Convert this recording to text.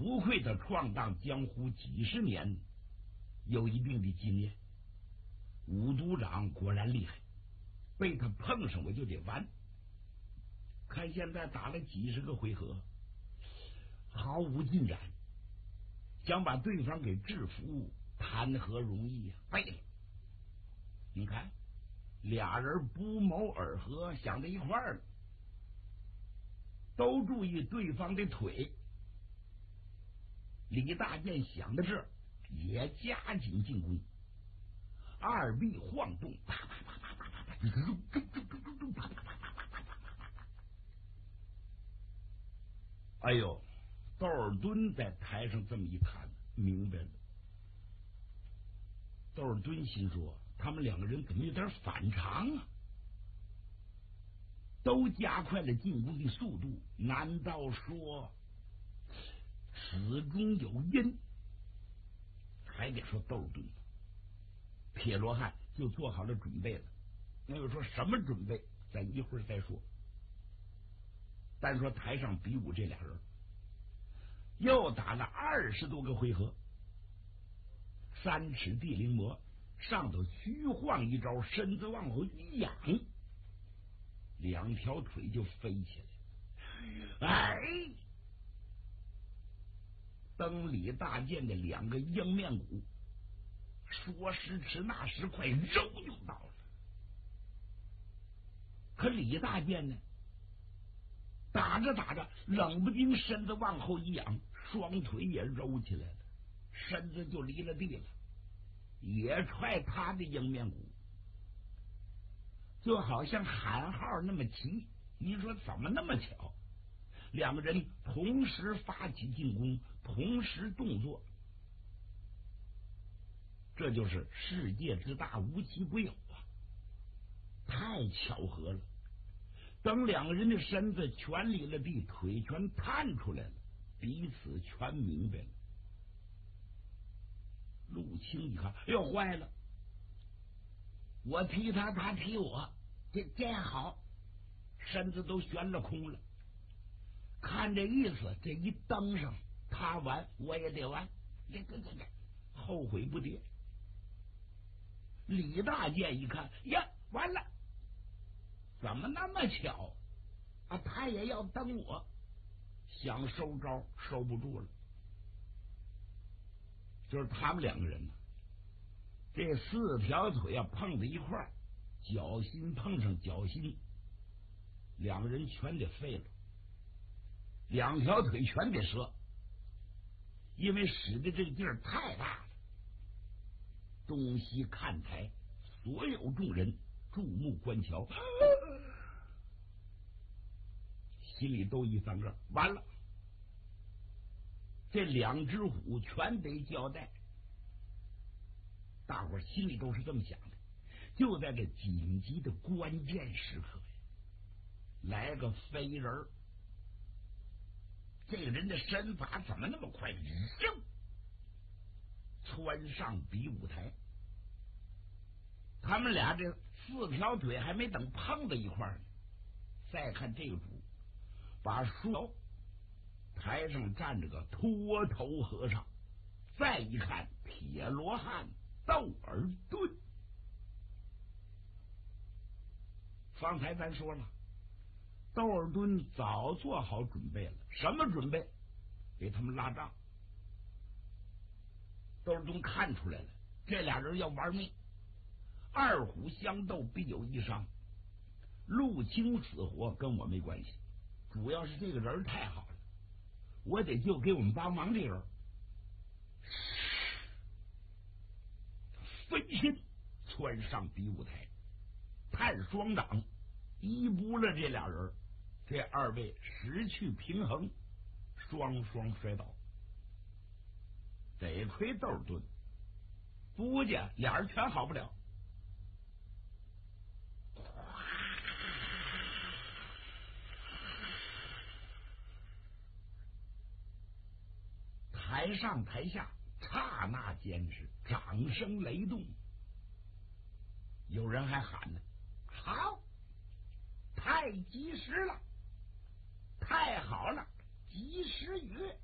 不愧他闯荡江湖几十年，有一定的经验。武督长果然厉害，被他碰上我就得完。看现在打了几十个回合，毫无进展，想把对方给制服，谈何容易呀！废了！你看，俩人不谋而合，想在一块儿了，都注意对方的腿。李大健想到这儿，也加紧进攻，二臂晃动，啪啪啪啪啪啪啪，哎呦！窦尔敦在台上这么一看，明白了。窦尔敦心说：他们两个人怎么有点反常啊？都加快了进攻的速度，难道说此中有因？还得说窦尔敦。铁罗汉就做好了准备了。那又说什么准备？咱一会儿再说。单说台上比武这俩人，又打了20多个回合。3尺地灵魔上头虚晃一招，身子往后一仰，2条腿就飞起来。哎！登李大健的2个迎面骨，说时迟那时快，肉就到了。可李大健呢，打着打着，冷不丁身子往后一仰，双腿也揉起来了，身子就离了地了，也踹他的迎面骨，就好像喊号那么齐。你说怎么那么巧？2个人同时发起进攻，同时动作，这就是世界之大，无奇不有啊！太巧合了。等2个人的身子全离了地，腿全探出来了，彼此全明白了。陆清一看，哎呦，坏了！我踢他，他踢我，这好，身子都悬了空了。看这意思，这一登上，他完我也得完，这后悔不迭。李大健一看，呀，完了！怎么那么巧啊？他也要登我，想收招收不住了。就是他们2个人呢，这4条腿啊碰在一块儿，脚心碰上脚心，2个人全得废了，2条腿全得折，因为使的这个劲儿太大了。东西看台，所有众人注目观瞧，心里都一翻个，完了，这2只虎全得交代。大伙心里都是这么想的。就在这紧急的关键时刻呀，来个飞人，这个人的身法怎么那么快？窜上比武台。他们俩这4条腿还没等碰在一块儿呢，再看这个主把书台上站着个脱头和尚，再一看铁罗汉窦尔敦。方才咱说了，窦尔敦早做好准备了。什么准备？给他们拉仗。窦尔敦看出来了，这俩人要玩命，二虎相斗必有一伤。陆清死活跟我没关系，主要是这个人太好了，我得就给我们帮忙这人。分身窜上比武台，探双掌一扑了这俩人，这2位失去平衡，双双摔倒。得亏窦尔敦，不家俩人全好不了。台上台下刹那间是掌声雷动，有人还喊呢：“好，太及时了，太好了，及时雨。”